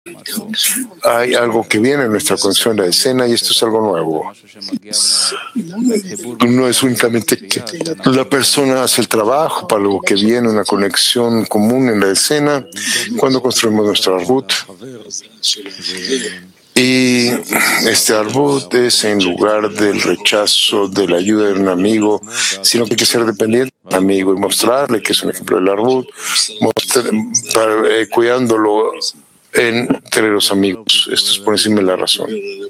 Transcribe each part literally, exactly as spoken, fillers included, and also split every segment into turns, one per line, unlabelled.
hay algo que viene en nuestra conexión de la escena y esto es algo nuevo. No es únicamente que la persona hace el trabajo para algo que viene, una conexión común en la escena cuando construimos nuestro arbut. Y este arbut es en lugar del rechazo de la ayuda de un amigo, sino que hay que ser dependiente del amigo y mostrarle que es un ejemplo del arbut, mostrar, para, eh, cuidándolo entre los amigos. Esto es por encima de la razón.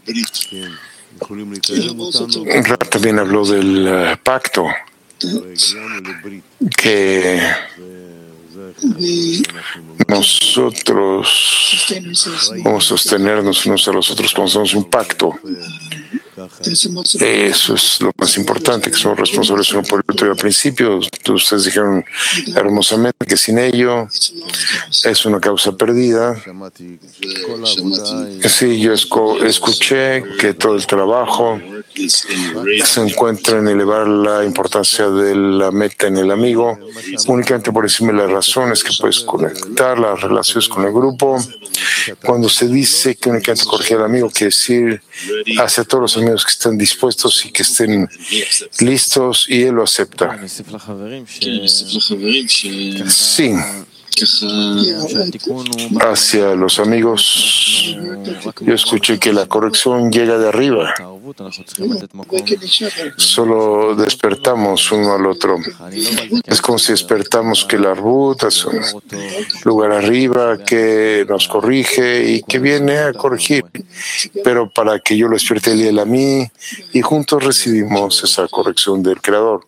Rab también habló del uh, pacto, que nosotros vamos a sostenernos unos a los otros cuando hacemos un pacto. Eso es lo más importante, que somos responsables uno por el otro. Y al principio ustedes dijeron hermosamente que sin ello es una causa perdida. Sí, yo escuché que todo el trabajo se encuentra en elevar la importancia de la meta en el amigo, únicamente por encima de las razones que puedes conectar las relaciones con el grupo. Cuando se dice que únicamente corregir al amigo, quiere decir hacia todos los amigos que estén dispuestos y que estén listos, y él lo acepta. Sí. Hacia los amigos, yo escuché que la corrección llega de arriba. Solo despertamos uno al otro. Es como si despertamos que el arbut es un lugar arriba que nos corrige y que viene a corregir. Pero para que yo lo despierte él y él a mí, y juntos recibimos esa corrección del Creador.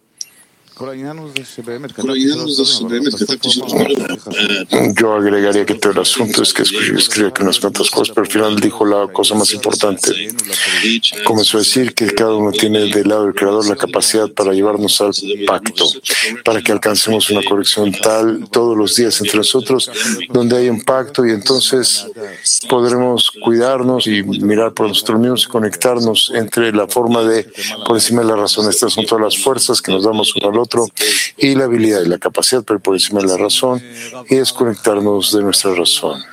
Yo agregaría que todo el asunto es que escribe que unas cuantas cosas, pero al final dijo la cosa más importante. Comenzó a decir que cada uno tiene del lado del Creador la capacidad para llevarnos al pacto, para que alcancemos una corrección tal todos los días entre nosotros, donde hay un pacto, y entonces podremos cuidarnos y mirar por nosotros mismos y conectarnos entre la forma de, por encima de la razón. Estas son todas las fuerzas que nos damos uno al otro, y la habilidad y la capacidad, pero por encima de la razón, y es conectarnos de nuestra razón.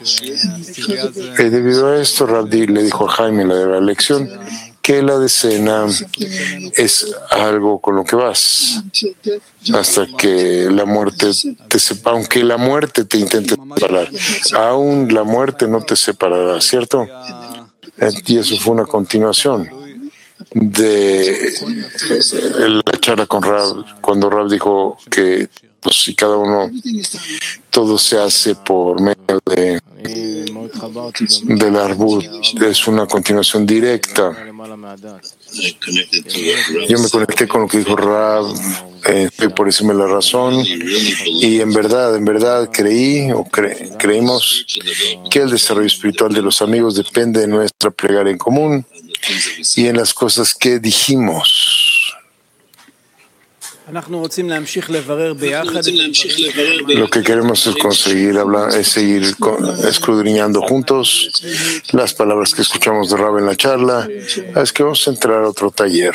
Y debido a esto, Rabdi le dijo a Jaime en la de la lección que la decena es algo con lo que vas hasta que la muerte te separa, aunque la muerte te intente separar, aún la muerte no te separará, ¿cierto? Y eso fue una continuación de la charla con Rab, cuando Rab dijo que pues, si cada uno, todo se hace por medio de del arbut, es una continuación directa. Yo me conecté con lo que dijo Rab, eh, por encima de la razón, y en verdad, en verdad creí o cre, creímos que el desarrollo espiritual de los amigos depende de nuestra plegaria en común y en las cosas que dijimos. Lo que queremos es conseguir hablar, es seguir escudriñando juntos las palabras que escuchamos de Rab en la charla. Es que vamos a entrar a otro taller.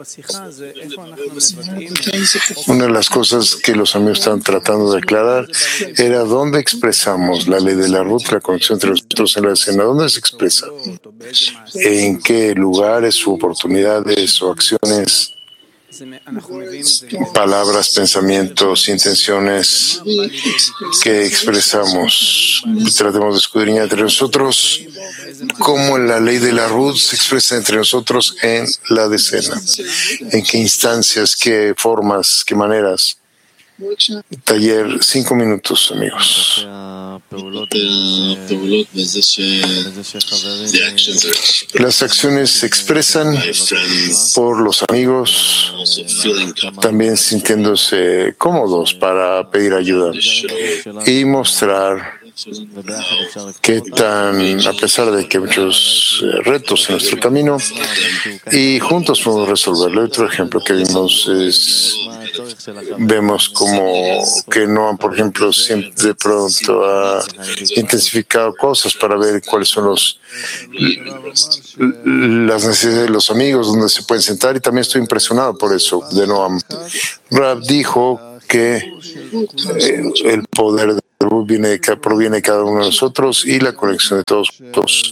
Una de las cosas que los amigos están tratando de aclarar era dónde expresamos la ley del arbut, la conexión entre nosotros en la escena. ¿Dónde se expresa? ¿En qué lugares u oportunidades o acciones? Palabras, pensamientos, intenciones que expresamos. Tratemos de escudriñar entre nosotros cómo la ley de la Ruth se expresa entre nosotros en la decena. En qué instancias, qué formas, qué maneras. Taller, cinco minutos, amigos. Las acciones se expresan por los amigos, también sintiéndose cómodos para pedir ayuda y mostrar que tan, a pesar de que hay muchos retos en nuestro camino, y juntos podemos resolverlo. Otro ejemplo que vimos es, vemos como que Noam, por ejemplo, siempre de pronto ha intensificado cosas para ver cuáles son los las necesidades de los amigos, donde se pueden sentar, y también estoy impresionado por eso de Noam. Rab dijo que eh, el poder de Arbut viene, que proviene de cada uno de nosotros y la conexión de todos juntos.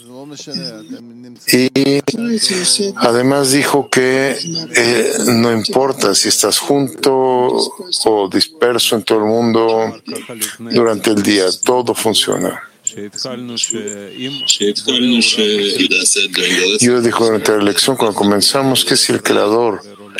Y además dijo que eh, no importa si estás junto o disperso en todo el mundo durante el día, todo funciona. Yo dijo durante la lección, cuando comenzamos, que si el Creador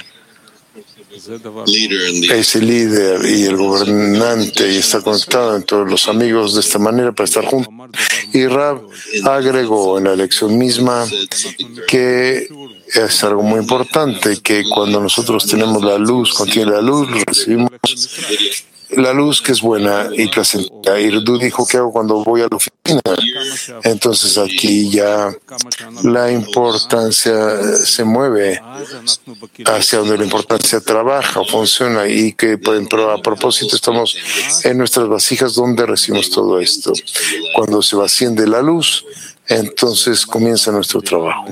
es el líder y el gobernante y está conectado en todos los amigos de esta manera para estar juntos. Y Rab agregó en la lección misma que es algo muy importante, que cuando nosotros tenemos la luz, contiene la luz, recibimos la luz que es buena y placentera. Y Irdu dijo, ¿qué hago cuando voy a la oficina? Entonces aquí ya la importancia se mueve hacia donde la importancia trabaja o funciona, y que pero a propósito estamos en nuestras vasijas donde recibimos todo esto. Cuando se va asciende la luz, entonces comienza nuestro trabajo.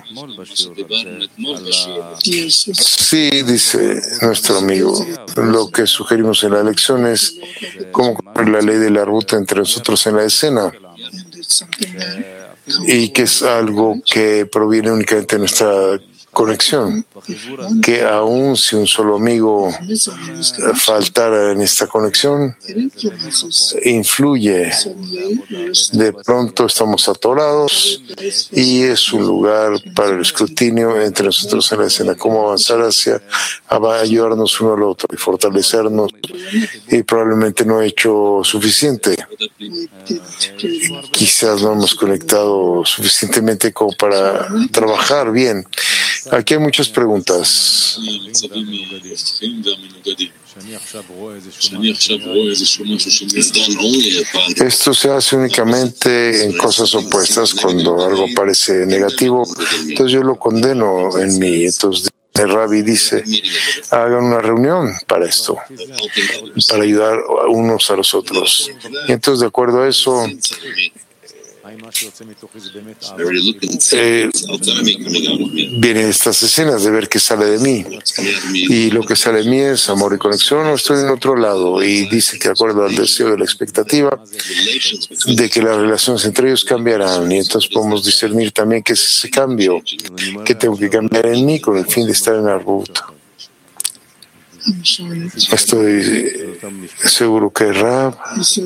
Sí, dice nuestro amigo, lo que sugerimos en la lección es cómo poner la ley de la ruta entre nosotros en la escena, y que es algo que proviene únicamente de nuestra conexión, que aun si un solo amigo faltara en esta conexión, influye. De pronto estamos atorados y es un lugar para el escrutinio entre nosotros en la escena, cómo avanzar hacia, va a ayudarnos uno al otro y fortalecernos, y probablemente no he hecho suficiente. Quizás no hemos conectado suficientemente como para trabajar bien. Aquí hay muchas preguntas. Esto se hace únicamente en cosas opuestas. Cuando algo parece negativo, entonces yo lo condeno en mí. Entonces el Rabbi dice, hagan una reunión para esto, para ayudar unos a los otros. Y entonces, de acuerdo a eso, Eh, vienen estas escenas de ver qué sale de mí, y lo que sale de mí es amor y conexión, o estoy en otro lado. Y dice que de acuerdo al deseo de la expectativa de que las relaciones entre ellos cambiarán, y entonces podemos discernir también qué es ese cambio que tengo que cambiar en mí con el fin de estar en Arbut. Estoy seguro que Rab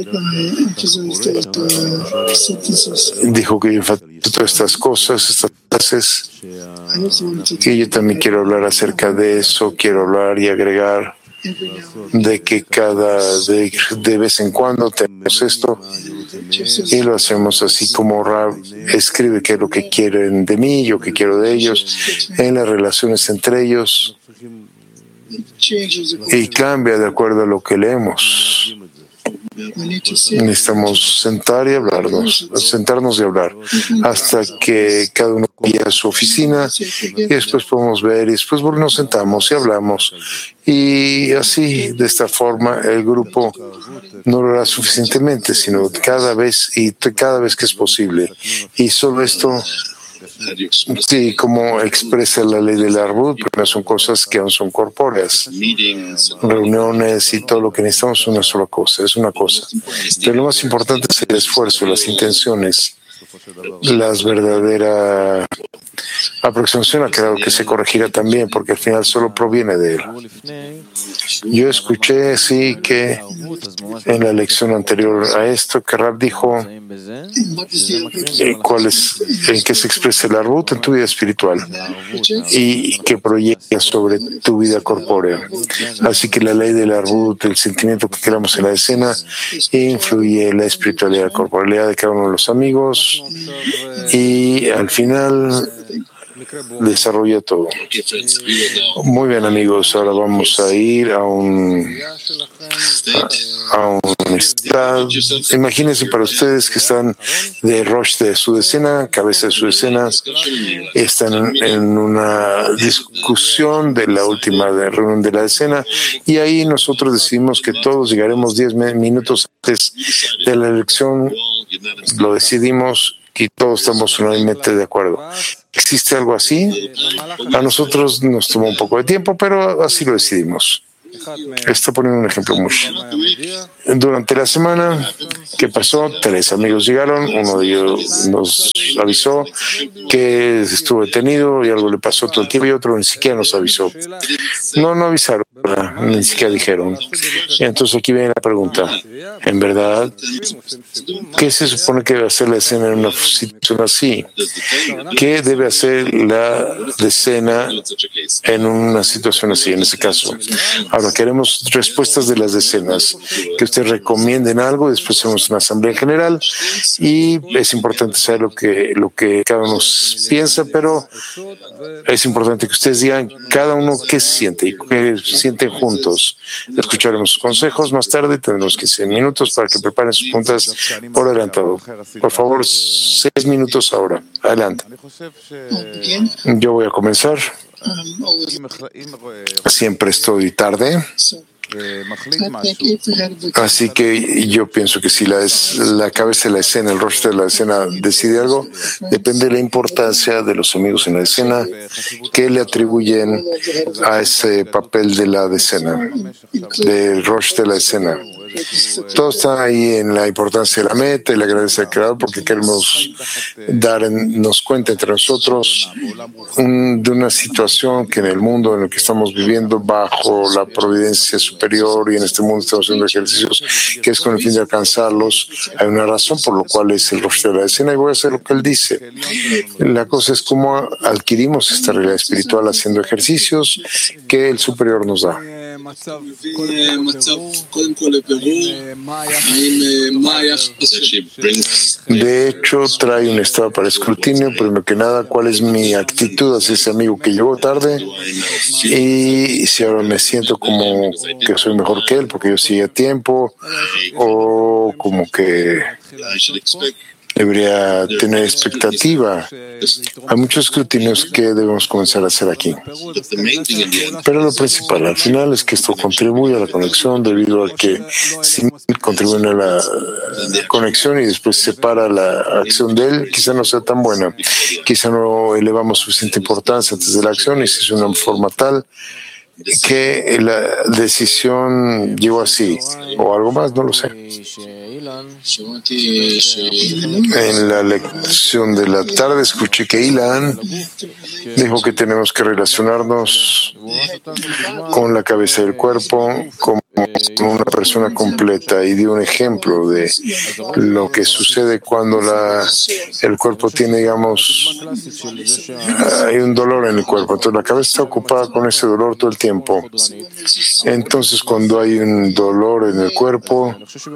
dijo que enfatizó todas estas cosas, estas clases, y yo también quiero hablar acerca de eso. Quiero hablar y agregar de que cada de, de vez en cuando tenemos esto, y lo hacemos así como Rab escribe qué es lo que quieren de mí, yo qué quiero de ellos, en las relaciones entre ellos. Y cambia de acuerdo a lo que leemos. Necesitamos sentar y hablarnos, sentarnos y hablar hasta que cada uno vaya a su oficina, y después podemos ver, y después nos sentamos y hablamos. Y así, de esta forma, el grupo no lo hará suficientemente, sino cada vez y cada vez que es posible. Y solo esto, sí, como expresa la ley del Arbut, pero son cosas que aún son corpóreas. Reuniones y todo lo que necesitamos es una sola cosa, es una cosa. Pero lo más importante es el esfuerzo, las intenciones, las verdaderas aproximación a algo que se corregirá también, porque al final solo proviene de él. Yo escuché, sí, que en la lección anterior a esto, que Rab dijo eh, cuál es, en qué se expresa el Arbut en tu vida espiritual y que proyecta sobre tu vida corpórea. Así que la ley del Arbut, el sentimiento que creamos en la escena, influye en la espiritualidad, la corporalidad de cada uno de los amigos, y al final desarrolla todo. Muy bien, amigos, ahora vamos a ir a un a, a un estado. Imagínense para ustedes que están de Rosh de su decena, cabeza de su decena, están en una discusión de la última reunión de la decena, y ahí nosotros decidimos que todos llegaremos diez minutos antes de la elección. Lo decidimos y todos estamos unanimemente de acuerdo. ¿Existe algo así? A nosotros nos tomó un poco de tiempo, pero así lo decidimos. Está poniendo un ejemplo muy. Durante la semana que pasó, tres amigos llegaron, uno de ellos nos avisó que estuvo detenido y algo le pasó todo el tiempo y otro ni siquiera nos avisó. No, no avisaron, ni siquiera dijeron. Y entonces aquí viene la pregunta. En verdad, ¿qué se supone que debe hacer la escena en una situación así? ¿Qué debe hacer la decena en una situación así, en ese caso? Ahora, queremos respuestas de las decenas, que ustedes recomienden algo, después hacemos una asamblea general y es importante saber lo que, lo que cada uno piensa, pero es importante que ustedes digan cada uno qué siente y qué sienten juntos. Escucharemos sus consejos más tarde, tendremos quince minutos para que preparen sus puntas por adelantado. Por favor, seis minutos ahora. Adelante. Yo voy a comenzar. Siempre estoy tarde. Así que yo pienso que si la, la cabeza de la escena, el rostro de la escena decide algo, depende de la importancia de los amigos en la escena que le atribuyen a ese papel de la decena, del rostro de la escena. Todo está ahí en la importancia de la meta y la grandeza del creador, porque queremos darnos cuenta entre nosotros un, de una situación que en el mundo en el que estamos viviendo bajo la providencia superior y en este mundo estamos haciendo ejercicios que es con el fin de alcanzarlos. Hay una razón por la cual es el rostro de la escena y voy a hacer lo que él dice. La cosa es cómo adquirimos esta realidad espiritual haciendo ejercicios que el superior nos da. De hecho, trae un estado para escrutinio. Primero que nada, ¿cuál es mi actitud hacia ese amigo que llegó tarde? Y si ahora me siento como que soy mejor que él porque yo sigo a tiempo, o como que debería tener expectativa. Hay muchos escrutinios que debemos comenzar a hacer aquí. Pero lo principal al final es que esto contribuye a la conexión, debido a que si contribuye a la conexión y después separa la acción de él, quizá no sea tan buena. Quizá no elevamos suficiente importancia antes de la acción y si es una forma tal que la decisión llegó así, o algo más, no lo sé. En la lección de la tarde escuché que Ilan dijo que tenemos que relacionarnos con la cabeza del cuerpo como una persona completa, y dio un ejemplo de lo que sucede cuando la, el cuerpo tiene, digamos, hay un dolor en el cuerpo, entonces la cabeza está ocupada con ese dolor todo el tiempo. Entonces cuando hay un dolor en el cuerpo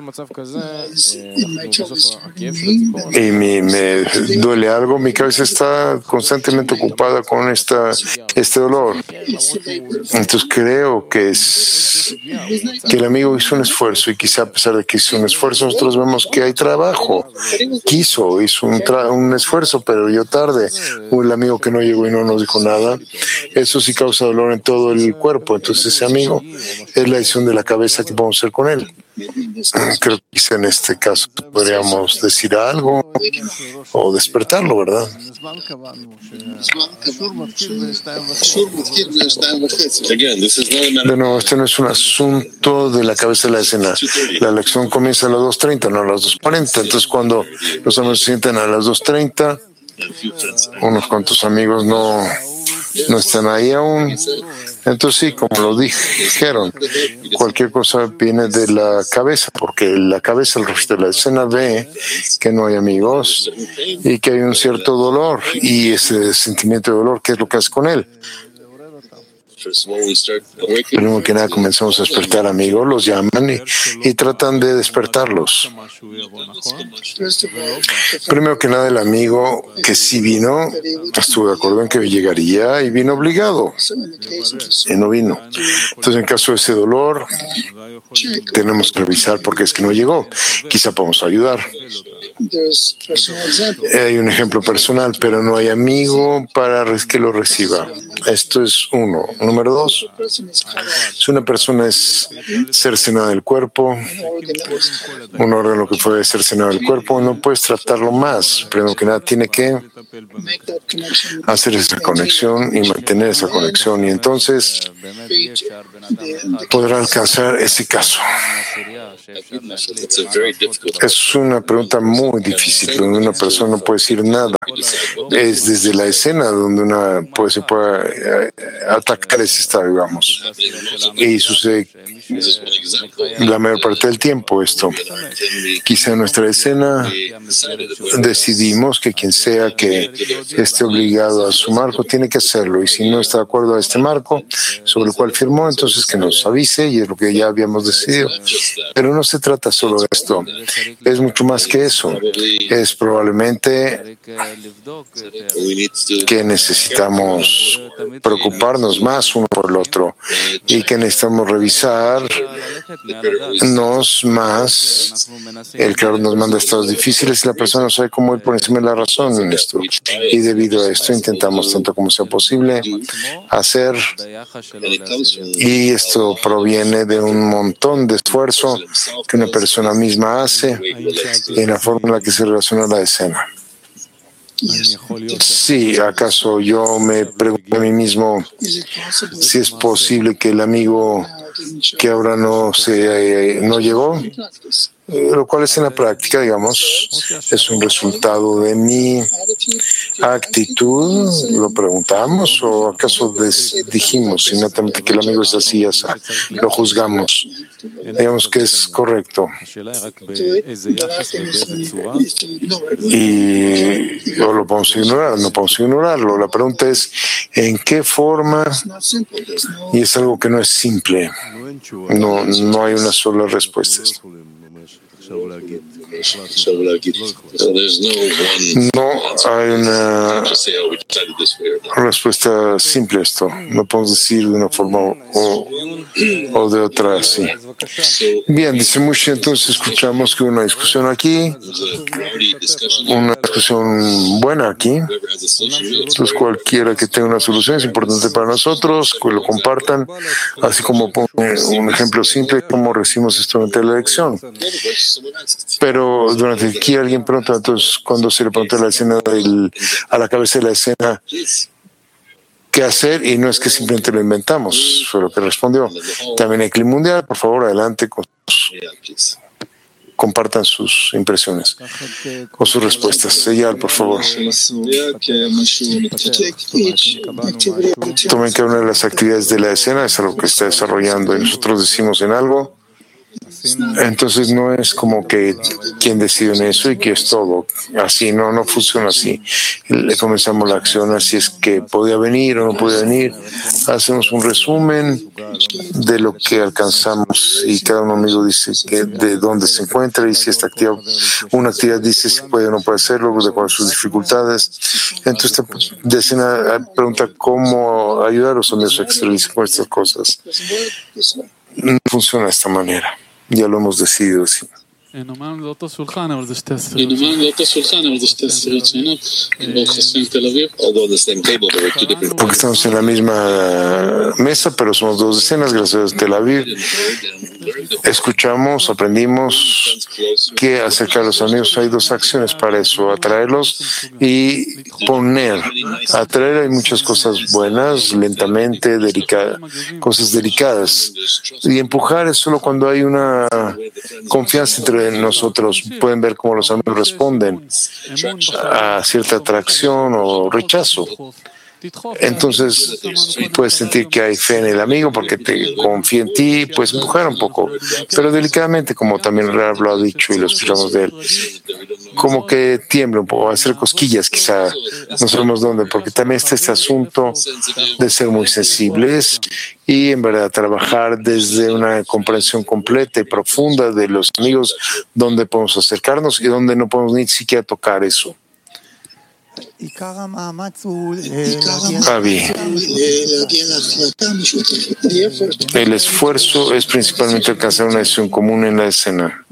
y me, me duele algo, mi cabeza está constantemente ocupada con esta, este dolor. Entonces creo que es que el amigo hizo un esfuerzo, y quizá a pesar de que hizo un esfuerzo, nosotros vemos que hay trabajo. Quiso, hizo un, tra- un esfuerzo, pero llegó tarde. El amigo que no llegó y no nos dijo nada, eso sí causa dolor en todo el cuerpo. Entonces ese amigo es la decisión de la cabeza que podemos hacer con él. Creo que quizá en este caso podríamos decir algo o despertarlo, ¿verdad? De nuevo, este no es un asunto de la cabeza de la escena. La lección comienza a las dos treinta, no a las dos cuarenta. Entonces, cuando los amigos se sientan a las dos treinta, unos cuantos amigos no, no están ahí aún. Entonces, sí, como lo dijeron, cualquier cosa viene de la cabeza, porque la cabeza, el resto de la escena, ve que no hay amigos y que hay un cierto dolor, y ese sentimiento de dolor, ¿qué es lo que hace con él? Primero que nada comenzamos a despertar amigos, los llaman y, y tratan de despertarlos. Primero que nada el amigo que sí vino, estuvo de acuerdo en que llegaría y vino obligado, y no vino. Entonces en caso de ese dolor tenemos que revisar por qué es que no llegó. Quizá podemos ayudar. Hay un ejemplo personal, pero no hay amigo para que lo reciba. Esto es uno. Número dos, si una persona es cercenada del cuerpo, un órgano que puede cercenar el cuerpo, no puedes tratarlo más. Primero que nada, tiene que hacer esa conexión y mantener esa conexión, y entonces podrá alcanzar ese caso. Es una pregunta muy difícil, donde una persona no puede decir nada. Es desde la escena donde una puede, se puede eh, atacar ese estado, digamos. Y sucede la mayor parte del tiempo esto. Quizá en nuestra escena decidimos que quien sea que esté obligado a su marco tiene que hacerlo, y si no está de acuerdo a este marco sobre el cual firmó, entonces que nos avise, y es lo que ya habíamos decidido. Pero no se trata solo de esto, es mucho más que eso. Es probablemente que necesitamos preocuparnos más uno por el otro, y que necesitamos revisarnos más. El Creador nos manda estados difíciles y la persona no sabe cómo ir por encima de la razón en esto, y debido a esto intentamos tanto como sea posible hacer, y esto proviene de un montón de esfuerzo que una persona misma hace en la forma en la que se relaciona a la escena. Sí, ¿acaso yo me pregunto a mí mismo si es posible que el amigo que ahora no se eh, no llegó? Lo cual es en la práctica, digamos, es un resultado de mi actitud. ¿Lo preguntamos o acaso dijimos inmediatamente que el amigo es así, así, lo juzgamos? Digamos que es correcto. Y o lo podemos ignorar, no podemos ignorarlo. La pregunta es ¿en qué forma? Y es algo que no es simple. No, no hay una sola respuesta. No hay una respuesta simple a esto. No podemos decir de una forma o, o de otra así. Bien, dice Moshe, entonces escuchamos que hubo una discusión aquí, una discusión buena aquí. Entonces cualquiera que tenga una solución es importante para nosotros, que lo compartan, así como pongo un ejemplo simple de cómo recibimos esto durante la elección. Pero durante aquí alguien pregunta, entonces cuando se le pregunta a la escena del, a la cabeza de la escena qué hacer, y no es que simplemente lo inventamos, fue lo que respondió. También hay clima mundial, por favor, adelante, con sus, compartan sus impresiones o sus respuestas. Eyal, por favor. Tomen cada una de las actividades de la escena, es algo que está desarrollando, y nosotros decimos en algo. Entonces no es como que quien decide en eso y que es todo así, no, no funciona así. Le comenzamos la acción, así es que podía venir o no podía venir. Hacemos un resumen de lo que alcanzamos y cada uno amigo dice que de dónde se encuentra, y si esta actividad, una actividad dice si puede o no puede hacerlo, de acuerdo a sus dificultades. Entonces decena pregunta cómo ayudar a los amigos a exteriorizar con estas cosas. No funciona de esta manera. Ya lo hemos decidido, sí. Porque estamos en la misma mesa, pero somos dos decenas, gracias a Tel Aviv. Escuchamos, aprendimos que acercar a los amigos hay dos acciones para eso: atraerlos y poner. Atraer hay muchas cosas buenas, lentamente, delicadas, cosas delicadas. Y empujar es solo cuando hay una confianza entre nosotros. Pueden ver cómo los amigos responden a cierta atracción o rechazo. Entonces puedes sentir que hay fe en el amigo porque te confía en ti, puedes empujar un poco, pero delicadamente, como también Rab lo ha dicho y lo escuchamos de él, como que tiembla un poco, hacer cosquillas quizá, no sabemos dónde, porque también está este asunto de ser muy sensibles y en verdad trabajar desde una comprensión completa y profunda de los amigos, donde podemos acercarnos y donde no podemos ni siquiera tocar eso. Avi, el esfuerzo es principalmente alcanzar una decisión común en la escena.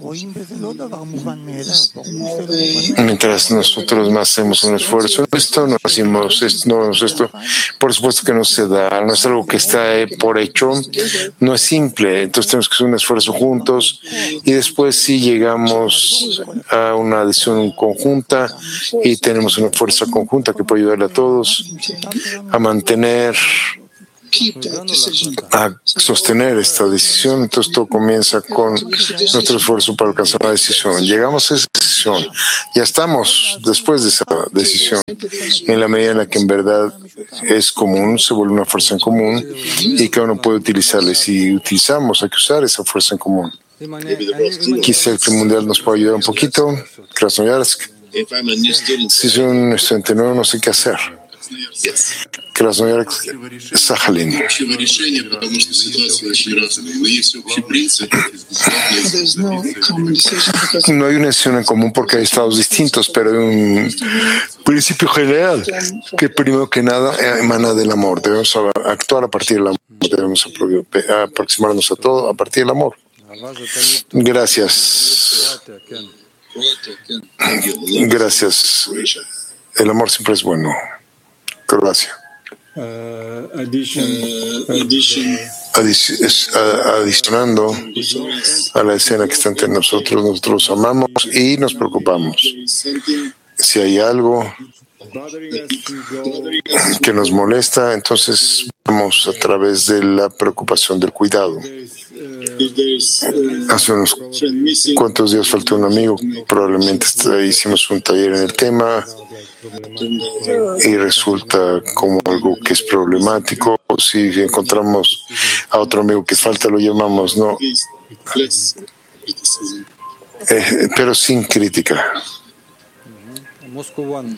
Mientras nosotros más hacemos un esfuerzo, esto no hacemos esto, no, esto, por supuesto que no se da, no es algo que está por hecho, no es simple, entonces tenemos que hacer un esfuerzo juntos y después sí llegamos a una decisión conjunta y tenemos una fuerza conjunta que puede ayudar a todos a mantener, a sostener esta decisión. Entonces todo comienza con nuestro esfuerzo para alcanzar una decisión. Llegamos a esa decisión, ya estamos después de esa decisión. En la medida en la que en verdad es común, se vuelve una fuerza en común y cada uno puede utilizarla. Y si utilizamos, hay que usar esa fuerza en común. Quizá el Club Mundial nos pueda ayudar un poquito. Krasnoyarsk. Si soy un estudiante nuevo, no sé qué hacer. Krasnoyarsk, Sajalín. No hay una decisión en común porque hay estados distintos, pero hay un principio general que primero que nada emana del amor. Debemos actuar a partir del amor, debemos aproximarnos a todo a partir del amor. Gracias. Gracias. El amor siempre es bueno. Croacia. Adicionando a la escena que está entre nosotros, nosotros amamos y nos preocupamos. Si hay algo que nos molesta, entonces vamos a través de la preocupación del cuidado. Hace unos cuantos días faltó un amigo, probablemente hicimos un taller en el tema y resulta como algo que es problemático. Si encontramos a otro amigo que falta, lo llamamos, no, eh, pero sin crítica. Moscú.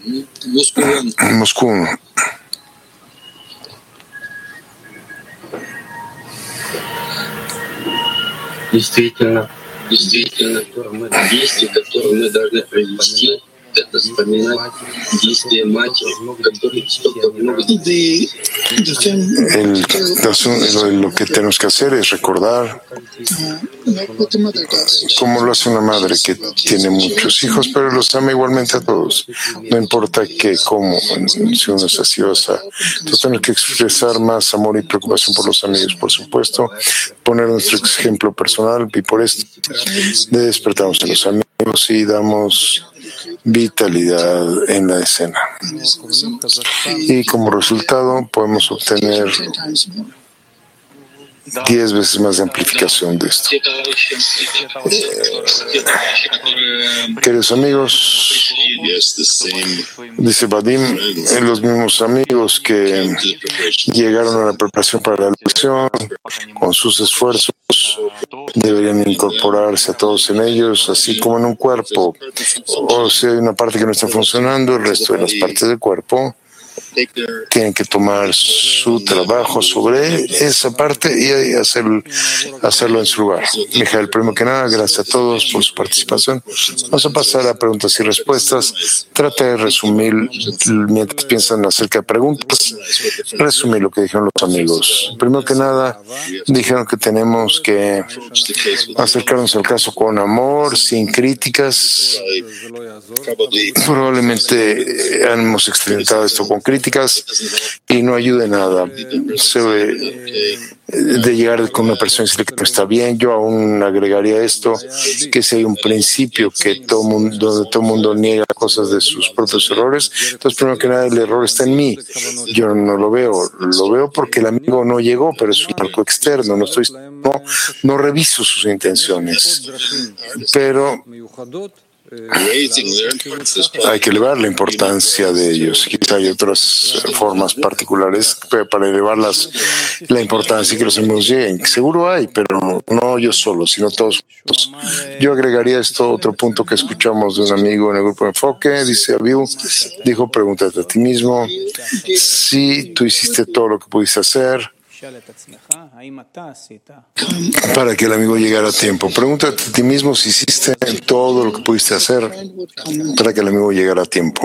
Действительно, действительно, действия, которые мы должны провести, это вспоминать действия матери, которые столько много детей.
El, lo que tenemos que hacer es recordar cómo lo hace una madre que tiene muchos hijos, pero los ama igualmente a todos. No importa que cómo, si uno es así o así. Entonces tenemos que expresar más amor y preocupación por los amigos, por supuesto, poner nuestro ejemplo personal y por esto despertamos a los amigos y damos vitalidad en la escena. Y como resultado podemos obtener diez veces más de amplificación de esto. Eh, queridos amigos, dice Vadim, los mismos amigos que llegaron a la preparación para la lección, con sus esfuerzos, deberían incorporarse a todos en ellos, así como en un cuerpo. O si hay una parte que no está funcionando, el resto de las partes del cuerpo tienen que tomar su trabajo sobre esa parte y hacer, hacerlo en su lugar. Mijael, primero que nada, gracias a todos por su participación. Vamos a pasar a preguntas y respuestas. Trata de resumir, mientras piensan acerca de preguntas, resumir lo que dijeron los amigos. Primero que nada, dijeron que tenemos que acercarnos al caso con amor, sin críticas. Probablemente hemos experimentado esto con críticas y no ayuda en nada. Se ve de llegar con una persona y decirle que no está bien. Yo aún agregaría esto, que si hay un principio que todo mundo, donde todo el mundo niega cosas de sus propios errores, entonces primero que nada el error está en mí. Yo no lo veo, lo veo porque el amigo no llegó, pero es un marco externo, no estoy, no, no reviso sus intenciones, pero hay que elevar la importancia de ellos. Quizá hay otras formas particulares para elevar las, la importancia y que los amigos lleguen. Seguro hay, pero no yo solo, sino todos. Yo agregaría esto, otro punto que escuchamos de un amigo en el grupo de enfoque. Dice Abiu, dijo, pregúntate a ti mismo si tú hiciste todo lo que pudiste hacer para que el amigo llegara a tiempo. Pregúntate a ti mismo si hiciste todo lo que pudiste hacer para que el amigo llegara a tiempo.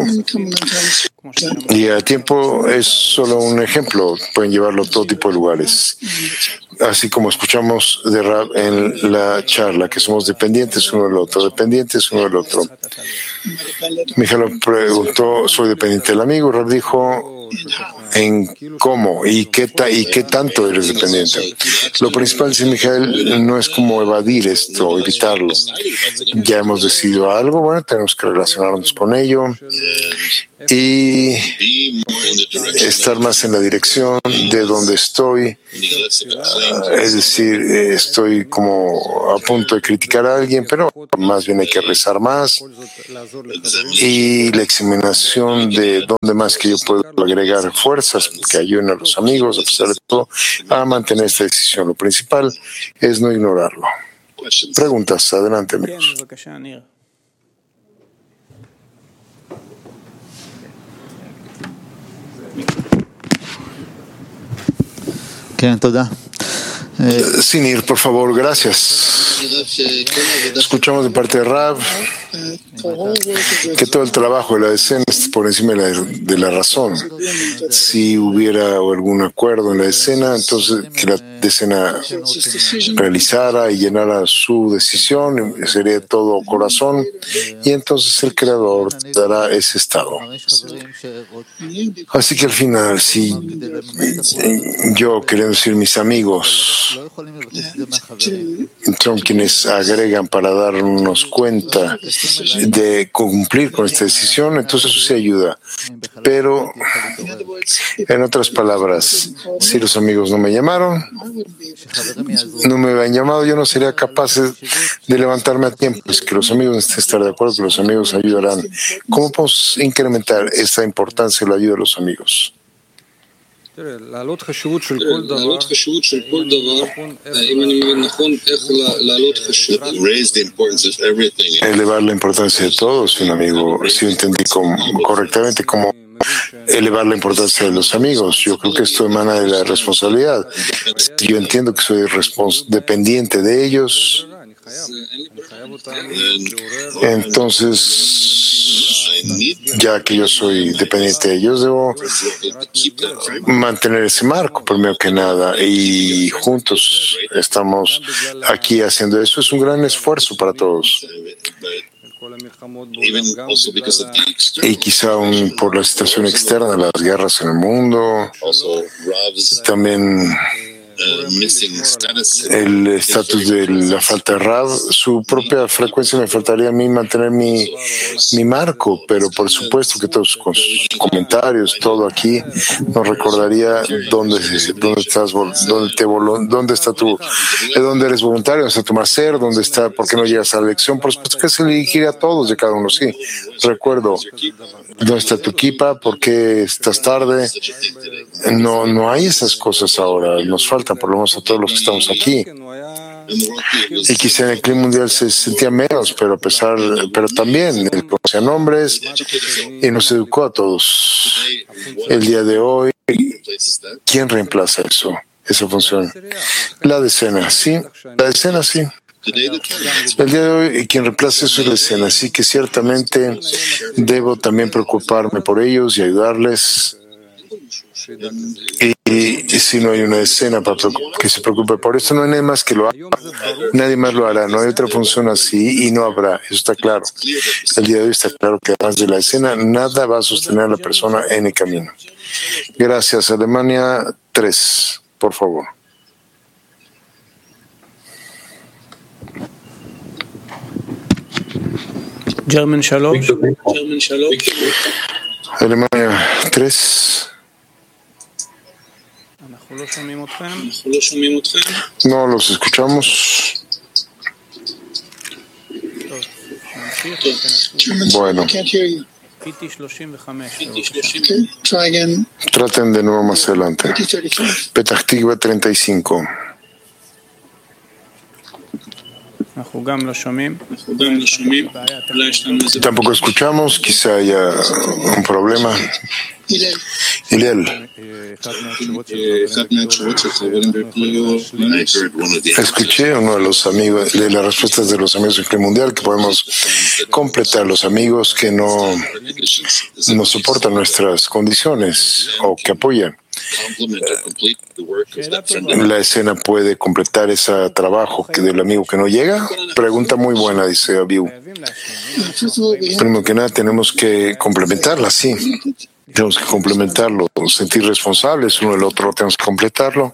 Y a tiempo es solo un ejemplo, pueden llevarlo a todo tipo de lugares. Así como escuchamos de Rab en la charla, que somos dependientes uno del otro, dependientes uno del otro. Mijael preguntó, soy dependiente del amigo. Rab dijo, ¿en cómo? ¿Y qué, ta, ¿Y qué tanto eres dependiente? Lo principal, dice Mijael, no es como evadir esto, evitarlo. Ya hemos decidido algo, bueno, tenemos que relacionarnos con ello y estar más en la dirección de donde estoy. Es decir, estoy como a punto de criticar a alguien, pero más bien hay que rezar más. Y la examinación de dónde más que yo puedo agregar fuerzas que ayuden a los amigos, a pesar de todo, a mantener esta decisión. Lo principal es no ignorarlo. Preguntas, adelante, amigos. Sin ir, por favor, gracias. Escuchamos de parte de Rav que todo el trabajo de la decena está por encima de la, de la razón. Si hubiera algún acuerdo en la decena, entonces que la decena realizara y llenara su decisión, sería todo corazón, y entonces el Creador dará ese estado. Así que al final, si yo, queriendo decir mis amigos, son quienes agregan para darnos cuenta de cumplir con esta decisión, entonces eso sí ayuda. Pero, en otras palabras, si los amigos no me llamaron, no me habían llamado, yo no sería capaz de levantarme a tiempo. Es que los amigos necesitan estar de acuerdo, que los amigos ayudarán. ¿Cómo podemos incrementar esta importancia de la ayuda de los amigos? Elevar la importancia de todos, un amigo, si entendí como, correctamente, como elevar la importancia de los amigos. Yo creo que esto emana de la responsabilidad. Si yo entiendo que soy dependiente de ellos, entonces, ya que yo soy dependiente de ellos, debo mantener ese marco, primero que nada, y juntos estamos aquí haciendo eso. Es un gran esfuerzo para todos. Y quizá un, por la situación externa, las guerras en el mundo, también el estatus de la falta de Rav, su propia frecuencia me faltaría a mí mantener mi, mi marco, pero por supuesto que todos con sus comentarios, todo aquí nos recordaría dónde, dónde estás, dónde, te, dónde está tu, dónde eres voluntario, dónde está tu máster, dónde está, por qué no llegas a la lección. Por supuesto que se elegiría a todos de cada uno, sí. Recuerdo, ¿dónde está tu equipa? ¿Por qué estás tarde? No, no hay esas cosas ahora, nos faltan por lo menos a todos los que estamos aquí. Y quizá en el clima mundial se sentía menos, pero a pesar, pero también él conocía nombres y nos educó a todos. El día de hoy, ¿quién reemplaza eso? Esa función. La decena, sí. La decena, sí. El día de hoy, quien reemplaza eso es la decena, así que ciertamente debo también preocuparme por ellos y ayudarles. Y, y si no hay una escena para que se preocupe por eso, no hay nadie más que lo haga. Nadie más lo hará. No hay otra función así y no habrá. Eso está claro. El día de hoy está claro que además de la escena, nada va a sostener a la persona en el camino. Gracias. Alemania tres, por favor.
German Shalom.
Alemania tres. No los escuchamos. Bueno. Traten de nuevo más adelante. Petah Tikva treinta y cinco.
Tampoco
escuchamos, quizá haya un problema. Hillel. Escuché uno de los amigos, de las respuestas de los amigos del Club Mundial, que podemos completar los amigos que no, no soportan nuestras condiciones o que apoyan. La escena puede completar ese trabajo que del amigo que no llega. Pregunta muy buena, dice Abiu. Primero que nada, tenemos que complementarla, sí. Tenemos que complementarlo, sentir responsables uno del otro, tenemos que completarlo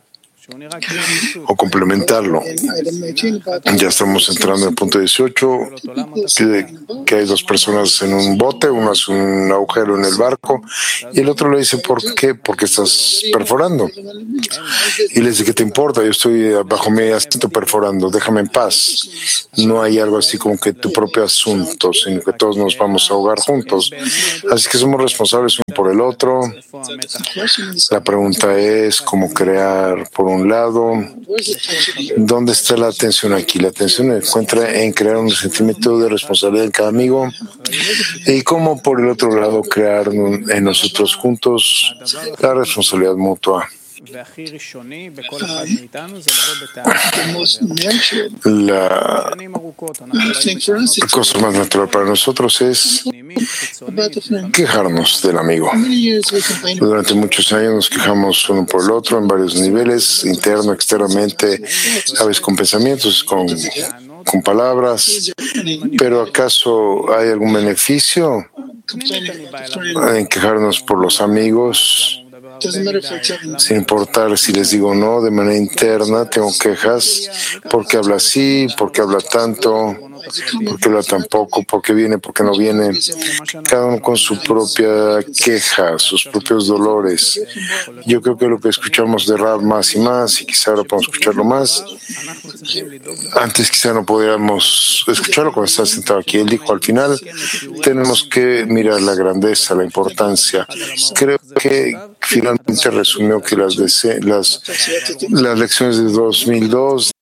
o complementarlo. Ya estamos entrando en el punto dieciocho, que, que hay dos personas en un bote, uno hace un agujero en el barco y el otro le dice, ¿por qué? Porque estás perforando. Y le dice, ¿qué te importa? Yo estoy bajo mi asiento perforando, déjame en paz. No hay algo así como que tu propio asunto, sino que todos nos vamos a ahogar juntos. Así que somos responsables uno por el otro. La pregunta es cómo crear, por un lado, ¿dónde está la atención aquí? La atención se encuentra en crear un sentimiento de responsabilidad en cada amigo y cómo, por el otro lado, crear en nosotros juntos la responsabilidad mutua. La cosa más natural para nosotros es quejarnos del amigo. Durante muchos años nos quejamos uno por el otro en varios niveles, interno, externamente, a veces con pensamientos, con, con palabras. Pero ¿acaso hay algún beneficio en quejarnos por los amigos? Sin importar si les digo no, de manera interna tengo quejas, ¿por qué habla así? ¿Por qué habla tanto? ¿Por qué habla tan poco? ¿Por qué viene? ¿Por qué no viene? Cada uno con su propia queja, sus propios dolores. Yo creo que lo que escuchamos de Rab más y más, y quizá ahora podemos escucharlo más, antes quizá no podíamos escucharlo cuando estaba sentado aquí. Él dijo al final, tenemos que mirar la grandeza, la importancia. Creo que finalmente resumió que las, las, las lecciones de dos mil dos